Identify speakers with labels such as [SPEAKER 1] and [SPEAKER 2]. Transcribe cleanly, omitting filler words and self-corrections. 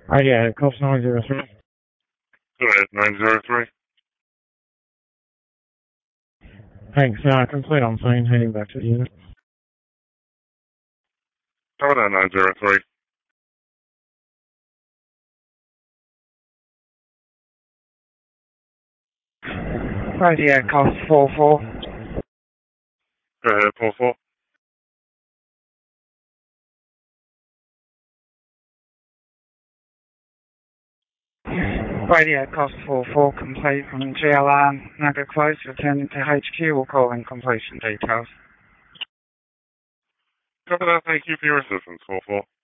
[SPEAKER 1] Yeah, cost 903.
[SPEAKER 2] Go ahead, 903.
[SPEAKER 1] Thanks, complete on scene, heading back to the unit.
[SPEAKER 2] Cover that 903.
[SPEAKER 1] Yeah, cost 44.
[SPEAKER 2] Go ahead, 44.
[SPEAKER 1] Radio cost 44 complete from GLR, Naga Close, returning to HQ, we'll call in completion details.
[SPEAKER 2] Cover that, thank you for your assistance, 44.